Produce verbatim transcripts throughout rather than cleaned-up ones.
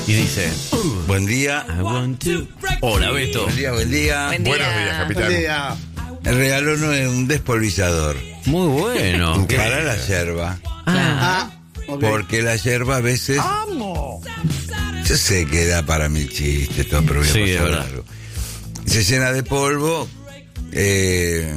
y dice: Buen día. I want to... Hola, Beto. Buen día, buen día. Buen día. Buenos días, capitán. Buen día. El regalo no es un despolvillador Muy bueno. ¿Qué? para la yerba. Ah, Ah, ok. Porque la yerba a veces. ¡Amo! Yo sé que da para mil chistes, todo, pero voy a Sí, pasar es verdad. algo. Se llena de polvo. eh,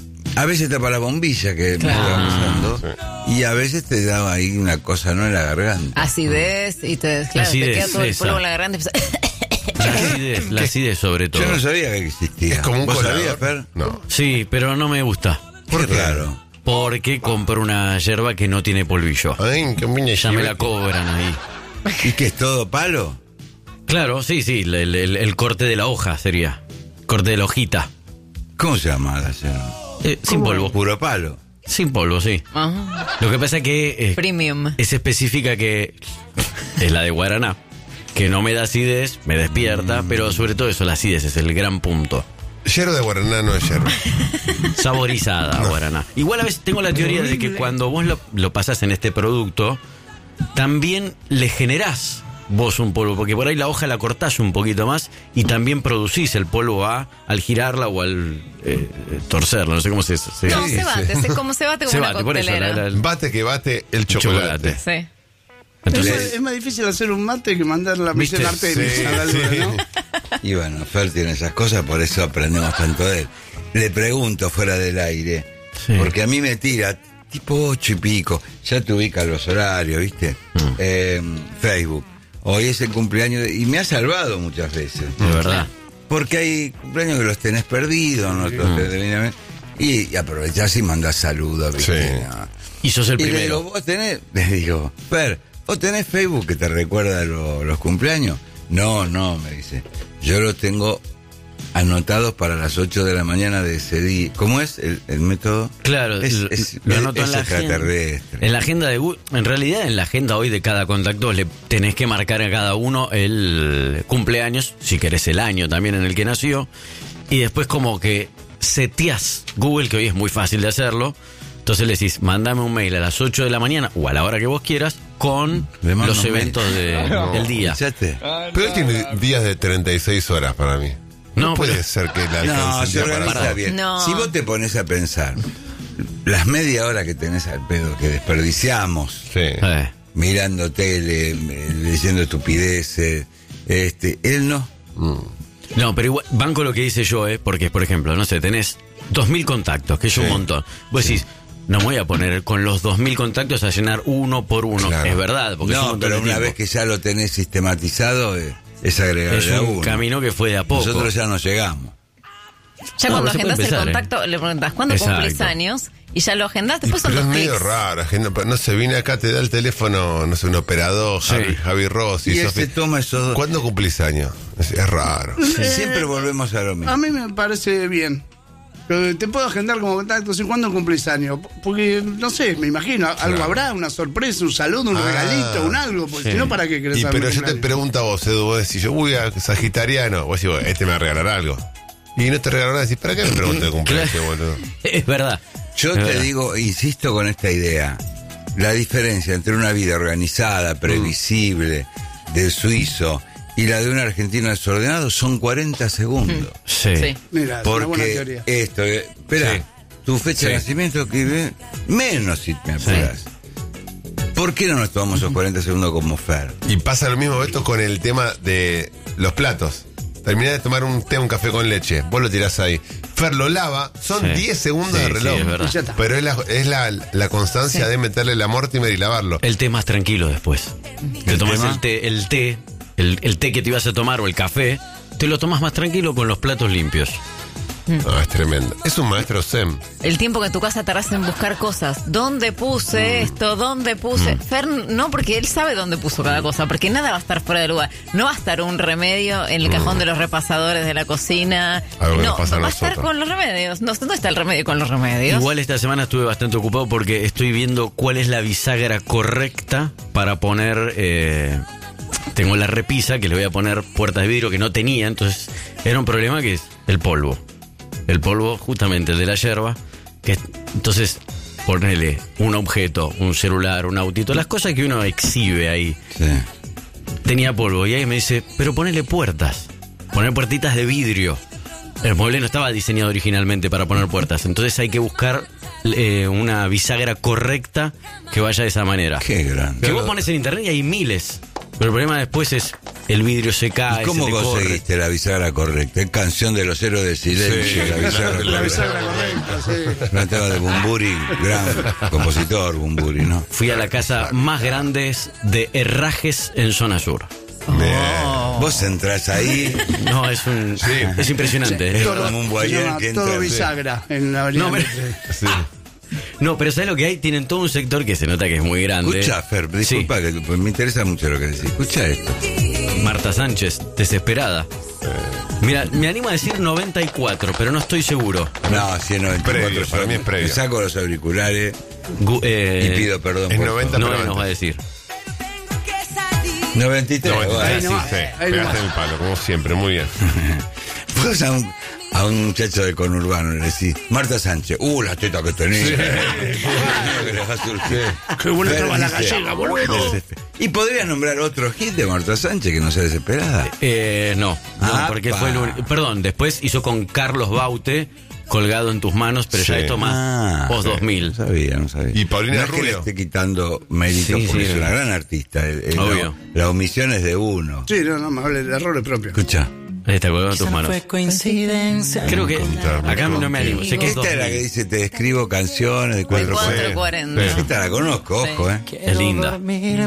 a veces tapa la bombilla que me estaba usando. Y a veces te da ahí una cosa, ¿no? En la garganta. Acidez y te, claro, Acidez, te queda todo el esa. polvo en la garganta. y empieza- la acidez, la acidez sobre todo. Yo no sabía que existía. Es como un ¿Vos colador. sabías, Fer? No. Sí, pero no me gusta. ¿Por qué? Raro. Porque compro una yerba que no tiene polvillo. Ay, qué miña Ya me lleve. la cobran ahí. ¿Y que es todo palo? Claro, sí, sí, el, el- el corte de la hoja sería. Corte de la hojita. ¿Cómo se llama la yerba? Eh, sin polvo. Puro palo. Sin polvo, sí. Ajá. Lo que pasa es que eh, Premium. es específica que es la de guaraná. Que no me da acidez, me despierta, pero sobre todo eso, la acidez es el gran punto. Yerba de guaraná no es yerba. Saborizada, guaraná. Igual a veces tengo la teoría de que cuando vos lo, lo pasás en este producto, también le generás vos un polvo, porque por ahí la hoja la cortás un poquito más y también producís el polvo a, al girarla o al eh, torcerla, no sé cómo se... se No, se- se bate, es como se bate como se una bate, por eso. coctelera. la- la- Bate que bate el chocolate. chocolate. Sí. Es, Entonces, más- es más difícil hacer un mate que mandar la ¿Viste? misión Artemis Sí, a la luna, sí. ¿no? Y bueno, Fer tiene esas cosas, por eso aprendemos tanto de él. Le pregunto fuera del aire, Sí. porque a mí me tira tipo ocho y pico, ya te ubica los horarios, ¿viste? Eh, Facebook. Hoy es el cumpleaños de- y me ha salvado muchas veces. de verdad. Porque hay cumpleaños que los tenés perdidos, ¿no? Los tenés- y, y aprovechás y mandás saludos, ¿viste? Sí. No. Y sos el Y le primero. digo, vos tenés, le digo, Fer, ¿vos tenés Facebook que te recuerda lo- los cumpleaños? No, no, me dice. Yo los tengo anotados para las ocho de la mañana de ese día. ¿Cómo es el, el método? Claro, es, lo- es- lo es- anoto es en la agenda. extraterrestre. En la agenda de Google, en realidad en la agenda hoy de cada contacto le tenés que marcar a cada uno el cumpleaños, si querés el año también en el que nació, y después como que seteás Google, que hoy es muy fácil de hacerlo, entonces le decís, mandame un mail a las ocho de la mañana o a la hora que vos quieras con Le mando los un mail. eventos de- del día. ¿Escuchaste? Pero él tiene días de treinta y seis horas para mí. No, No, puede pero- ser que la No, alcance se el día organiza para- bien. No. Si vos te pones a pensar, las media hora que tenés al pedo que desperdiciamos, Sí. Eh, mirando tele, eh, leyendo estupideces, este, él no. No, pero igual, banco lo que dice yo, ¿eh? Porque, por ejemplo, no sé, tenés dos mil contactos, que es un Sí. montón. Vos decís, no me voy a poner con los dos mil contactos a llenar uno por uno. Claro. Es verdad, porque es un No, montón pero de una tiempo. vez que ya lo tenés sistematizado, eh, es agregarle Es a un uno. camino que fue de a poco. Nosotros ya no llegamos. Ya No, cuando pero se puede agendas el empezar, ¿eh? contacto, le preguntas, ¿cuándo Exacto. cumplís años? Y ya lo agendás, Y- después son pero es dos medio clics. raro, agenda- no sé, viene acá, te da el teléfono, no sé, un operador, Sí. Javi, Javi Ross Y y él Sofía. se toma esos dos. ¿Cuándo cumplís años? Es, es raro. Siempre volvemos a lo mismo. A mí me parece bien. Pero te puedo agendar como contacto, ¿sí? ¿Cuándo cumplís años? Porque, no sé, me imagino, algo Claro. habrá, una sorpresa, un saludo, un Ah. regalito, un algo, porque Sí. si no, ¿para qué querés Y, saber pero mi yo te cumpleaños? pregunto a vos, Edu, vos decís, yo voy a Sagitariano, vos decís, bueno, este me va a regalar algo. Y no te regalará, decís, ¿para qué me preguntas de cumpleaños, boludo? Es verdad. Yo Es te verdad. digo, insisto con esta idea, la diferencia entre una vida organizada, previsible, del suizo, y la de un argentino desordenado son cuarenta segundos. Sí. Sí. Mira, es una buena Porque teoría. esto, eh, espera, Sí. tu fecha de Sí. nacimiento que ve- menos si me apuras. ¿Por qué no nos tomamos esos cuarenta segundos como Fer? Y pasa lo mismo, Beto, con el tema de los platos. Terminás de tomar un té, un café con leche, vos lo tirás ahí. Fer lo lava, son Sí. diez segundos Sí, de sí, reloj. es verdad. Y ya está. Pero es la, es la, la constancia Sí. de meterle la Mortimer y lavarlo. El té más tranquilo después. Te tomas tema? el té, el té, el, el té que te ibas a tomar o el café, te lo tomas más tranquilo con los platos limpios. No, es tremendo. Es un maestro Zen. El tiempo que en tu casa tardás en buscar cosas. ¿Dónde puse Mm. esto? ¿Dónde puse? Fer, no, porque él sabe dónde puso cada cosa, porque nada va a estar fuera de lugar. No va a estar un remedio en el cajón de los repasadores de la cocina. Mm. Algo que no, nos pasa a va a estar nosotros. con los remedios. No, ¿dónde está el remedio con los remedios? Igual esta semana estuve bastante ocupado porque estoy viendo cuál es la bisagra correcta para poner... eh, tengo la repisa que le voy a poner puertas de vidrio que no tenía, entonces era un problema que es el polvo. El polvo justamente, el de la yerba. Que, entonces, ponele un objeto, un celular, un autito, las cosas que uno exhibe ahí. Sí. tenía polvo. Y ahí me dice, pero ponele puertas. Poner puertitas de vidrio. El mueble no estaba diseñado originalmente para poner puertas. Entonces hay que buscar eh, una bisagra correcta que vaya de esa manera. Qué grande. Que vos pones en internet y hay miles. Pero el problema después es el vidrio se cae. ¿Y cómo se te conseguiste corre. la bisagra correcta? Es canción de los héroes de silencio. Sí, la bisagra La correcta. bisagra correcta, sí. No estaba de Bumburi, gran compositor Bumburi, ¿no? Fui a la casa más grande de herrajes en zona sur. Vos entrás ahí, No, es un Sí. es impresionante. es ¿eh? como un Se boyer llama que todo entra. bisagra en la avenida. No, pero- Mitre. Sí. No, pero ¿sabes lo que hay? Tienen todo un sector que se nota que es muy grande. Escucha, Fer, disculpa, que pues, me interesa mucho lo que decís. Escucha esto. Sí. Marta Sánchez, desesperada. Mira, me animo a decir noventa y cuatro, pero no estoy seguro. No, si es noventa y cuatro. Previo, para mí es previo. Me saco los auriculares Gu- eh, y pido perdón es por noventa, todo. No pero nos va a antes. decir. noventa y tres. noventa y bueno. tres, Ahí sí, nomás, sí. ahí Pegaste nomás. en el palo, como siempre, muy bien. Vos a un, a un muchacho de conurbano le decís, Marta Sánchez, uh, la teta que tenés. Que le va a surgir. Qué buena Fer estaba la dice, gallega, boludo. desesper- Y podrías nombrar otro hit de Marta Sánchez que no sea desesperada. Eh, no, no, Ah, porque pa. fue el único. Perdón, después hizo con Carlos Baute, Colgado en tus manos, pero ya Sí. esto más Ah, post dos mil. No sabía, no sabía. ¿Y Paulina no es que le Rubio? esté quitando mérito Sí, porque sí, es sí. una gran artista. El- el- Obvio. no, la omisión es de uno. Sí, no, no, me hable de errores propios. Escucha. Ahí está, Colgado en tus manos. coincidencia. Creo que acá no me animo. Sé que es Esta es la que dos mil. dice, te escribo canciones de cuatro cuatro cuarenta. cuarenta. Sí. Esta la conozco, Sí. ojo, ¿eh? Es linda.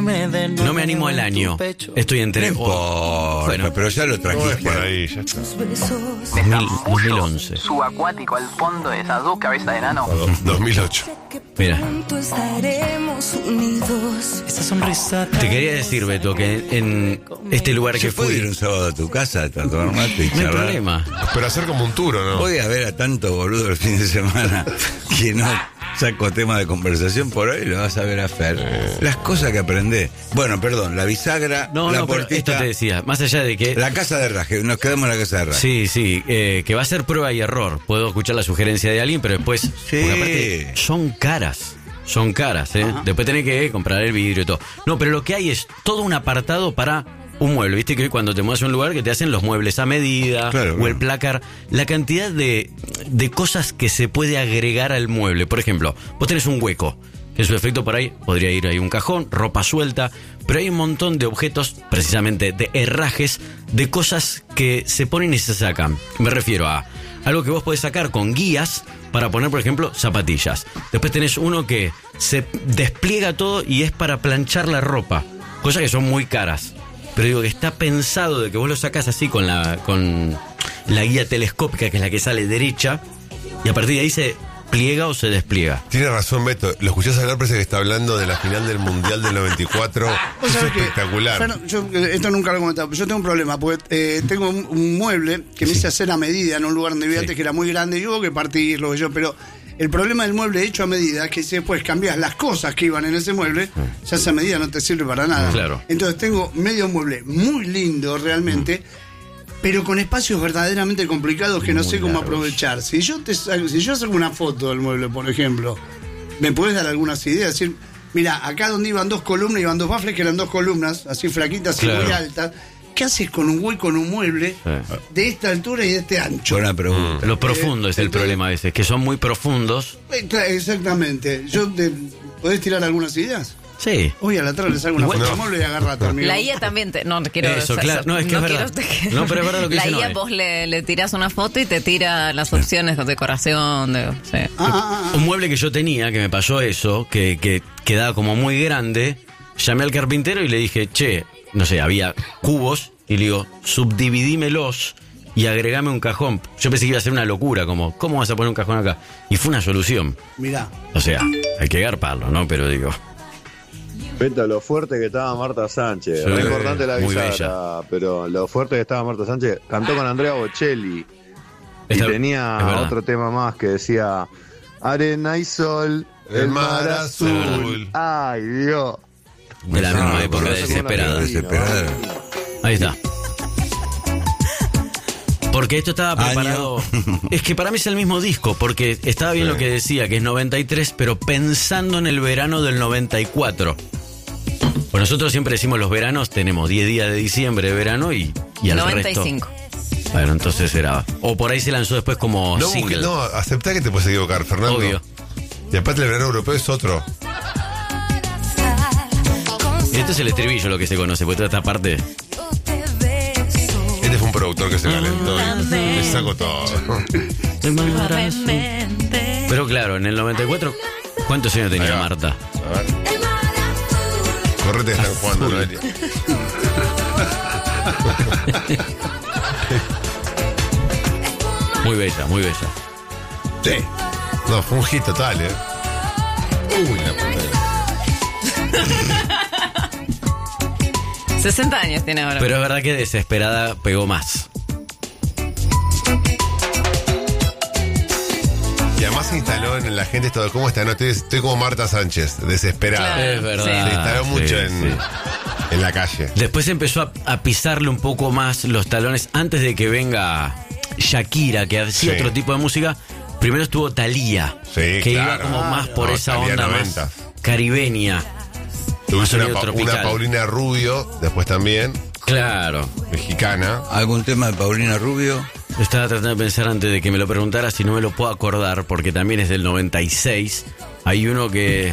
No me animo al año. Estoy No entre. importa, Bueno. pero ya lo No es trajiste. por ahí, ya está. dos mil dos mil once. Subacuático al fondo de esas dos cabezas de enano. dos mil ocho. Mira. Estaremos unidos. Esa sonrisa. Te quería decir, Beto, que en este lugar que ¿Se puede ir fui. un sábado a tu casa a tomar mate y No hay charlar? problema. Pero hacer como un tour, ¿o no? Voy a ver a tanto boludo el fin de semana que no saco tema de conversación por hoy, lo vas a ver a Fer. Las cosas que aprendés. Bueno, perdón, la bisagra, No, la no, pero puertita, esto te decía. Más allá de que. la casa de raje, nos quedamos en la casa de raje. Sí, sí, eh, que va a ser prueba y error. Puedo escuchar la sugerencia de alguien, pero después. Sí. Porque aparte son caras. Son caras, ¿eh? Después tenés que comprar el vidrio y todo. No, pero lo que hay es todo un apartado para un mueble. Viste que hoy cuando te mueves a un lugar que te hacen los muebles a medida Claro, o claro. el placar. La cantidad de, de cosas que se puede agregar al mueble. Por ejemplo, vos tenés un hueco. En su efecto, por ahí podría ir ahí un cajón, ropa suelta, pero hay un montón de objetos, precisamente de herrajes, de cosas que se ponen y se sacan. Me refiero a algo que vos podés sacar con guías para poner, por ejemplo, zapatillas. Después tenés uno que se despliega todo y es para planchar la ropa, cosas que son muy caras. Pero digo que está pensado de que vos lo sacás así con la, con la guía telescópica, que es la que sale derecha, y a partir de ahí se pliega o se despliega. Tiene razón, Beto. Lo escuchás hablar, parece que está hablando de la final del Mundial del noventa y cuatro. Vos Es sabés que, espectacular. Fer, yo, eh, esto nunca lo he comentado, pero yo tengo un problema, porque eh, tengo un, un mueble que me hice hacer a medida en un lugar donde vivía Sí. antes que era muy grande, y hubo que partirlo, que yo, pero el problema del mueble hecho a medida es que si después cambias las cosas que iban en ese mueble, ya esa medida no te sirve para nada. Claro. Entonces tengo medio mueble muy lindo realmente, pero con espacios verdaderamente complicados que no Muy sé cómo largos. aprovechar. Si yo te saco- si yo saco una foto del mueble, por ejemplo, ¿me puedes dar algunas ideas? Decir, mira, acá donde iban dos columnas, iban dos baffles que eran dos columnas, así flaquitas y Claro. muy altas. ¿Qué haces con un hueco en un mueble Sí. de esta altura y de este ancho? Buena pregunta. Lo profundo es el entonces- problema a veces, que son muy profundos. Eh, cla- Exactamente. Yo te- ¿Podés tirar algunas ideas? Sí. Hoy a la tarde le saco una Igual- foto no. al mueble y agarrate, amigo. La I A también te. No, no quiero. Eso, claro. No, es que es verdad. quiero- No, pero es verdad lo que La dice I A Noé. vos le, le tirás una foto y te tira las opciones de decoración. De, sí. Ah, ah, ah. Un mueble que yo tenía, que me pasó eso, que, que quedaba como muy grande, llamé al carpintero y le dije, che, no sé, había cubos, y le digo, subdividímelos y agregame un cajón. Yo pensé que iba a ser una locura, como, ¿cómo vas a poner un cajón acá? Y fue una solución. Mirá. O sea, hay que garparlo, ¿no? Pero digo, Beto, lo fuerte que estaba Marta Sánchez. Sí, Re importante la muy bisagra, pero lo fuerte que estaba Marta Sánchez. Cantó con Andrea Bocelli. Está- y tenía es verdad. otro tema más que decía Arena y sol, el, mar azul. Ay, Dios. de la No, misma no, época no, desesperada. Desesperada. Ahí está. Porque esto estaba preparado. Es que para mí es el mismo disco, porque estaba bien lo que decía, que es noventa y tres, pero pensando en el verano del noventa y cuatro. Pues nosotros siempre decimos los veranos, tenemos diez días de diciembre de verano y, y al noventa y cinco. resto. Bueno, entonces era. O por ahí se lanzó después como No, single. busque- no, aceptá que te puedes equivocar, Fernando. Obvio. Y aparte el verano europeo es otro. Este es el estribillo lo que se conoce, porque toda esta parte. Este fue un productor que se calentó y le sacó todo. Pero claro, en el noventa y cuatro, ¿cuántos años tenía Ahí va. Marta? A ver. Correte que están jugando, Noelia. Muy bella, muy bella. Sí. No, fue un hit total, ¿eh? Uy, la puta. sesenta años tiene ahora. Pero es verdad que Desesperada pegó más. Y además se instaló en la gente esto de cómo está, no, estoy, estoy como Marta Sánchez, desesperada. Claro. Es verdad. Se instaló Sí, mucho en, sí. en la calle. Después empezó a, a pisarle un poco más los talones antes de que venga Shakira, que hacía Sí. otro tipo de música. Primero estuvo Thalía, Sí, que iba claro. como más por No, esa Thalía onda noventa. más caribeña. Tuviste una, sonido Pa- tropical. una Paulina Rubio, después también, Claro. mexicana. ¿Algún tema de Paulina Rubio? Estaba tratando de pensar antes de que me lo preguntara si no me lo puedo acordar, porque también es del noventa y seis. Hay uno que...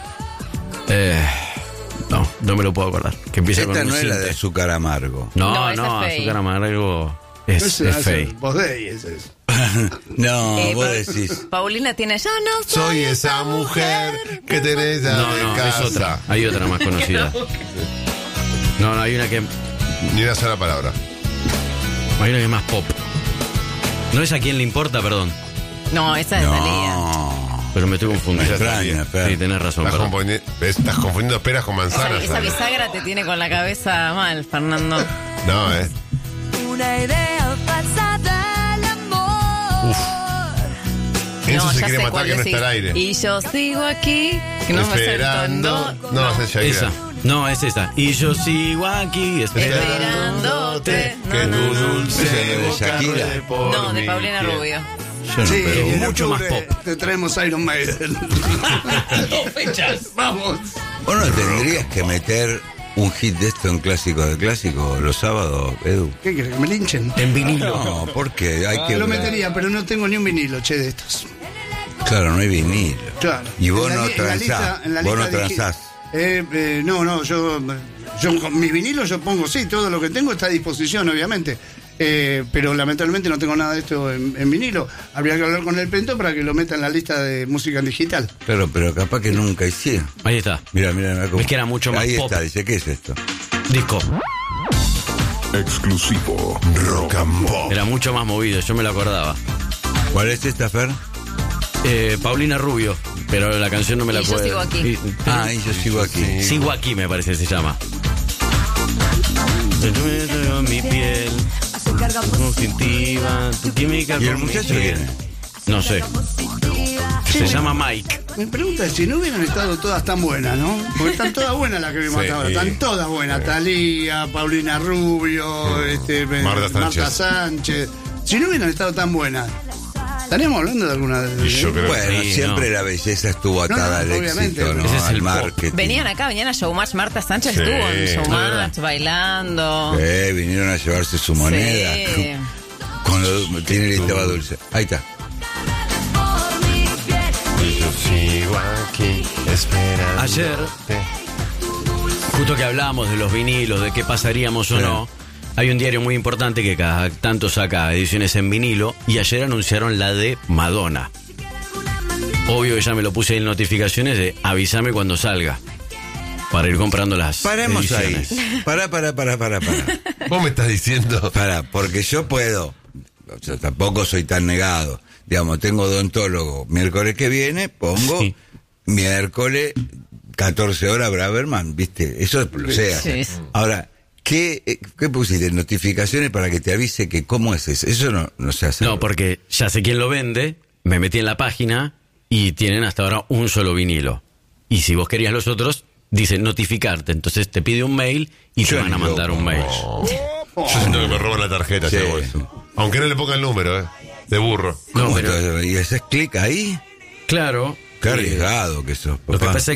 Eh, no, no me lo puedo acordar. Que empieza Esta con un no es la de cinte. azúcar amargo. No, No, no, esa es Fey. Azúcar Amargo es, Ese es es Fey. el Bosdey, ese es. No, Eh, vos Pa- decís. Paulina tiene yo no Soy esa mujer que tenés ya No, de no, casa. es otra. Hay otra más conocida. No, no, hay una que... Ni una sola palabra. Hay una que es más pop. ¿No es a quién le importa? Perdón. No, esa es Thalía. No. Pero me estoy confundiendo. Esa está Extraña, bien. Fer. Sí, tenés razón. Estás, perdón. componi- ves, estás confundiendo peras con Esa, manzanas. esa ¿sabes? bisagra te tiene con la cabeza mal, Fernando. No, eh. Una idea falsa del amor. Eso No, se ya quiere sé matar cuál que no decís. está al aire. Y yo sigo aquí, que no me Esperando. acerco, No, esa es Shakira. Esa. No, es esa. Y yo sigo aquí esperando. Esperándote. Que No, tu no, no. dulce Esa es de boca Shakira. ruede por No, de mi Paulina piel. Rubio. Yo no, Sí, pero en mucho más octubre pop. te traemos Iron Maiden. Dos fechas. Vamos. vos no tendrías que meter un hit de esto en clásico de clásico los sábados, Edu. ¿Qué querés? ¿Que me linchen? En vinilo. No, porque hay que. Lo metería, pero no tengo ni un vinilo, che, de estos. Claro, no hay vinilo. Claro. Y vos En la no li- en la transás. lista- en la Vos no lista dije- transás. Eh, eh, no, no, yo, yo con mis vinilos yo pongo, sí, todo lo que tengo está a disposición, obviamente. Eh, pero lamentablemente no tengo nada de esto en, en vinilo. Habría que hablar con el Pento para que lo meta en la lista de música en digital. Claro, pero capaz que nunca hicieron. Ahí está. Mira, mira, mira cómo- Es que era mucho más Ahí pop. está, dice, ¿qué es esto? Disco. Exclusivo. Rock and pop. Era mucho más movido, yo me lo acordaba. ¿Cuál es esta, Fer? Eh, Paulina Rubio, pero la canción no me la Y yo puedo. sigo aquí. Y- Ah, y yo sigo aquí. Sigo aquí, me parece que se llama. Mi piel, instintiva, tu química ¿Y el con mi muchacho piel. quién es? No sé. Se llama Mike. Me pregunta si no hubieran estado todas tan buenas, ¿no? Porque están todas buenas las que vimos Sí. hasta ahora. Están todas buenas. Thalía, Paulina Rubio, este, Marta Sánchez. Marta Sánchez. Si no hubieran estado tan buenas, ¿estaríamos hablando de alguna de Y yo creo que Bueno, Sí, siempre no. la belleza estuvo atada no, al obviamente, éxito, ¿no? ese es al el pop. marketing. Venían acá, venían a Showmatch. Marta Sánchez Sí, estuvo en es Showmatch verdad. bailando. Eh, vinieron a llevarse su moneda. Sí. Cuando tiene estaba dulce. Ahí está. yo sigo aquí esperando. Ayer, justo que hablábamos de los vinilos, de qué pasaríamos o Sí. no, hay un diario muy importante que cada tanto saca ediciones en vinilo y ayer anunciaron la de Madonna. Obvio que ya me lo puse en notificaciones de avísame cuando salga para ir comprando las Paremos ediciones. ahí. Pará, pará, pará, pará, pará. Vos me estás diciendo. Pará, porque yo puedo. O sea, tampoco soy tan negado. Digamos, tengo odontólogo. Miércoles que viene pongo Sí. miércoles catorce horas Braverman, ¿viste? Eso lo sé hacer. Sí. Ahora, ¿qué, eh, ¿qué pusiste? Notificaciones para que te avise que cómo es eso. Eso no, no se hace. No, porque ya sé quién lo vende, me metí en la página y tienen hasta ahora un solo vinilo. Y si vos querías los otros, dice notificarte. Entonces te pide un mail y Yo te van a ni mandar loco. un mail. Yo siento que me roban la tarjeta, Sí. si hago eso. Aunque no le ponga el número, ¿eh? De burro. No, ¿Cómo pero- te- ¿Y haces clic ahí? Claro. Qué eh, arriesgado que sos, Lo que papá. pasa